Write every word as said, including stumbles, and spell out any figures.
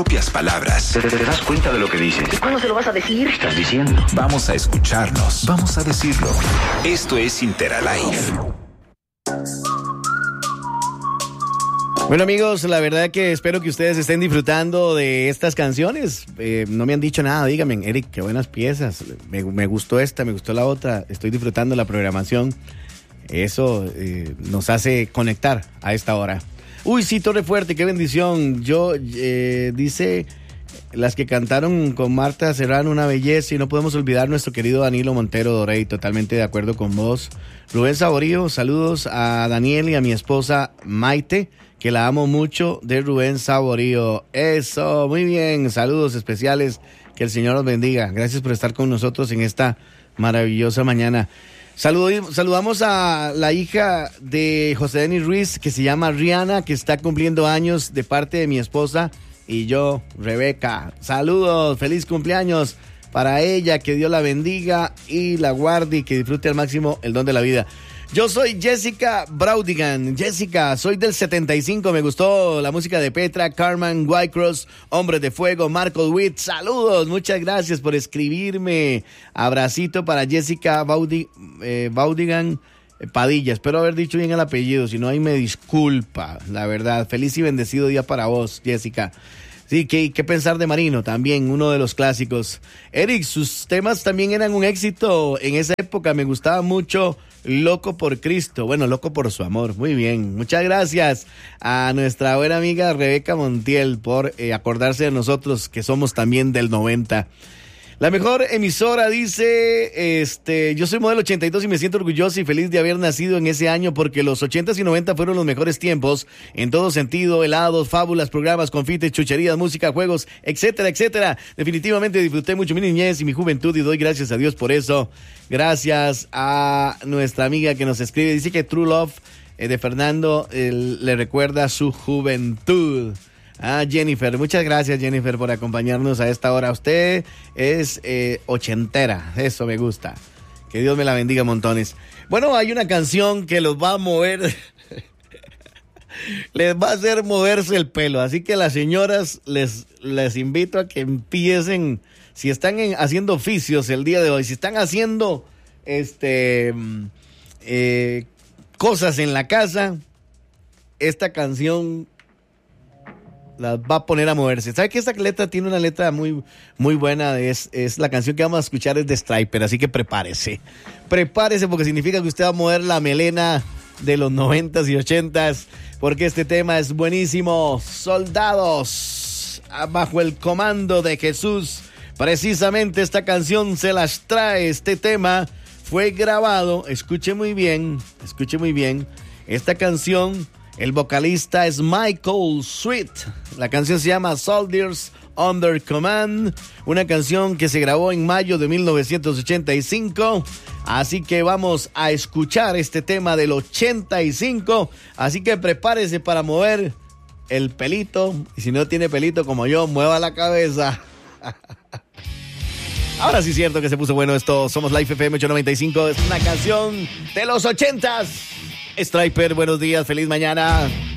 propias palabras. ¿Te, te das cuenta de lo que dices? ¿Y cuándo se lo vas a decir? ¿Qué estás diciendo? Vamos a escucharnos. Vamos a decirlo. Esto es Interalive. Bueno, amigos, la verdad que espero que ustedes estén disfrutando de estas canciones. Eh, no me han dicho nada, díganme, Eric, qué buenas piezas. Me, me gustó esta, me gustó la otra. Estoy disfrutando la programación. Eso eh, nos hace conectar a esta hora. Uy, sí, Torre Fuerte, qué bendición. Yo, eh, dice, las que cantaron con Marta Serrano, una belleza, y no podemos olvidar nuestro querido Danilo Montero Dorey, totalmente de acuerdo con vos. Rubén Saborío, saludos a Daniel y a mi esposa Maite, que la amo mucho, de Rubén Saborío. Eso, muy bien, saludos especiales, que el Señor los bendiga. Gracias por estar con nosotros en esta maravillosa mañana. Salud, saludamos a la hija de José Denis Ruiz, que se llama Rihanna, que está cumpliendo años, de parte de mi esposa y yo, Rebeca. Saludos, feliz cumpleaños para ella, que Dios la bendiga y la guarde y que disfrute al máximo el don de la vida. Yo soy Jessica Braudigan. Jessica, soy del setenta y cinco. Me gustó la música de Petra, Carmen, Whitecross, Hombres de Fuego, Marco Witt. Saludos, muchas gracias por escribirme. Abracito para Jessica Baudi, eh, Braudigan Padilla. Espero haber dicho bien el apellido. Si no, ahí me disculpa, la verdad. Feliz y bendecido día para vos, Jessica. Sí, ¿qué, qué pensar de Marino? También uno de los clásicos. Eric, sus temas también eran un éxito en esa época. Me gustaba mucho Loco por Cristo. Bueno, Loco por su amor. Muy bien. Muchas gracias a nuestra buena amiga Rebeca Montiel por eh, acordarse de nosotros, que somos también del noventa. La mejor emisora dice, este, yo soy modelo ochenta y dos y me siento orgulloso y feliz de haber nacido en ese año porque los ochentas y noventa fueron los mejores tiempos en todo sentido, helados, fábulas, programas, confites, chucherías, música, juegos, etcétera, etcétera. Definitivamente disfruté mucho mi niñez y mi juventud y doy gracias a Dios por eso. Gracias a nuestra amiga que nos escribe, dice que True Love eh, de Fernando eh, le recuerda su juventud. Ah, Jennifer, muchas gracias Jennifer por acompañarnos a esta hora. Usted es eh, ochentera, eso me gusta. Que Dios me la bendiga montones. Bueno, hay una canción que los va a mover, les va a hacer moverse el pelo. Así que las señoras les, les invito a que empiecen, si están en, haciendo oficios el día de hoy, si están haciendo este eh, cosas en la casa, esta canción las va a poner a moverse. ¿Sabe que esta letra tiene una letra muy, muy buena? Es, es la canción que vamos a escuchar es de Striper, así que prepárese. Prepárese porque significa que usted va a mover la melena de los noventas y ochentas, porque este tema es buenísimo. Soldados, bajo el comando de Jesús. Precisamente esta canción se las trae. Este tema fue grabado, escuche muy bien, escuche muy bien. Esta canción, el vocalista es Michael Sweet. La canción se llama Soldiers Under Command, una canción que se grabó en mayo de mil novecientos ochenta y cinco. Así que vamos a escuchar este tema del ochenta y cinco. Así que prepárese para mover el pelito. Y si no tiene pelito como yo, mueva la cabeza. Ahora sí es cierto que se puso bueno esto. Somos Life F M ocho noventa y cinco. Es una canción de los ochentas. Striper, buenos días, feliz mañana.